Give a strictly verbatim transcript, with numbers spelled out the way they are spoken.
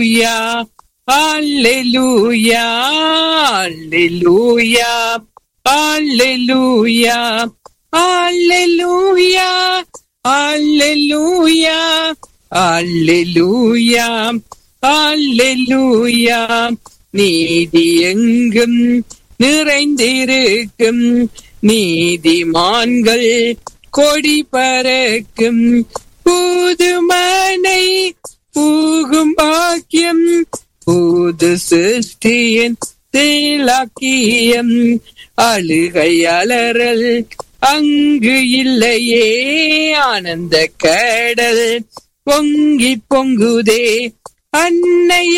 அல்லேலூயா அல்லேலூயா அல்லேலூயா அல்லேலூயா அல்லேலூயா அல்லேலூயா அல்லேலூயா நீதி எங்கும் நிறைந்திருக்கும் நீதிமான்கள் கொடி பறக்கும் புதுமனை பூகும் பாக்கியம் புது சிருஷ்டியின் திலாக்கியம் அழுகை அலறல் அங்கு இல்லையே ஆனந்த கடல் பொங்கி பொங்குதே அன்னை